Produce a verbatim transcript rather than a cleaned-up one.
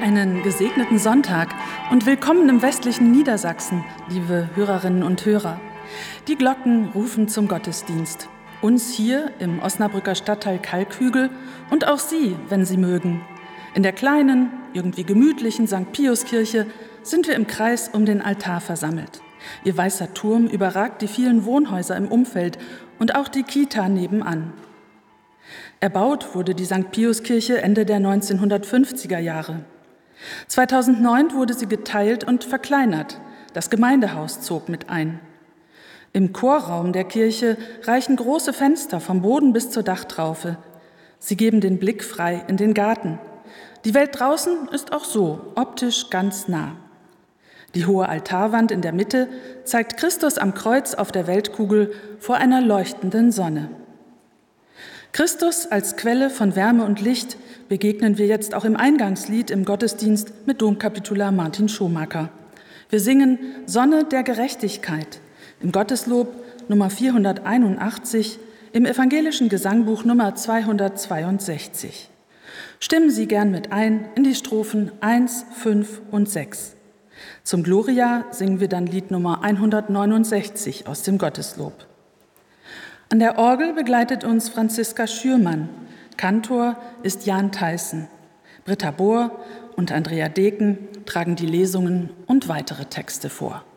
Einen gesegneten Sonntag und willkommen im westlichen Niedersachsen, liebe Hörerinnen und Hörer. Die Glocken rufen zum Gottesdienst. Uns hier im Osnabrücker Stadtteil Kalkhügel und auch Sie, wenn Sie mögen. In der kleinen, irgendwie gemütlichen Sankt Piuskirche sind wir im Kreis um den Altar versammelt. Ihr weißer Turm überragt die vielen Wohnhäuser im Umfeld und auch die Kita nebenan. Erbaut wurde die Sankt Piuskirche Ende der neunzehnhundertfünfziger Jahre. zweitausendneun wurde sie geteilt und verkleinert. Das Gemeindehaus zog mit ein. Im Chorraum der Kirche reichen große Fenster vom Boden bis zur Dachtraufe. Sie geben den Blick frei in den Garten. Die Welt draußen ist auch so optisch ganz nah. Die hohe Altarwand in der Mitte zeigt Christus am Kreuz auf der Weltkugel vor einer leuchtenden Sonne. Christus als Quelle von Wärme und Licht begegnen wir jetzt auch im Eingangslied im Gottesdienst mit Domkapitular Martin Schomaker. Wir singen Sonne der Gerechtigkeit im Gotteslob Nummer vierhunderteinundachtzig, im evangelischen Gesangbuch Nummer zweihundertzweiundsechzig. Stimmen Sie gern mit ein in die Strophen eins, fünf und sechs. Zum Gloria singen wir dann Lied Nummer hundertneunundsechzig aus dem Gotteslob. An der Orgel begleitet uns Franziska Schürmann. Kantor ist Jan Theissen. Britta Bohr und Andrea Deken tragen die Lesungen und weitere Texte vor.